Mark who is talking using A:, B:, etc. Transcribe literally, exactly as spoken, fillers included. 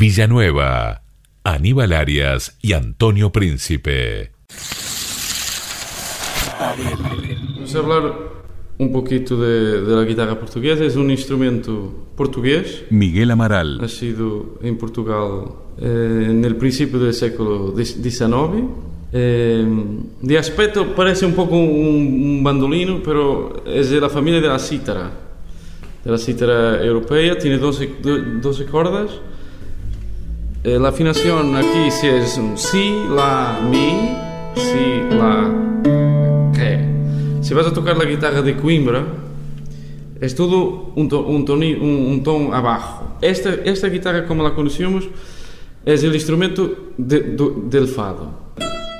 A: Villanueva, Aníbal Arias y Antonio Príncipe.
B: Vamos a hablar un poquito de, de la guitarra portuguesa. Es un instrumento portugués.
A: Miguel Amaral.
B: Nacido en Portugal eh, en el principio del siglo diecinueve. Eh, de aspecto parece un poco un, un bandolino, pero es de la familia de la cítara, de la cítara europea. Tiene doce, doce cordas. Eh, la afinación aquí si es un si, la, mi, si, la, re. Si vas a tocar la guitarra de Coimbra, es todo un, to, un, toni, un, un ton abajo. Esta, esta guitarra, como la conocemos, es el instrumento de, de, del fado.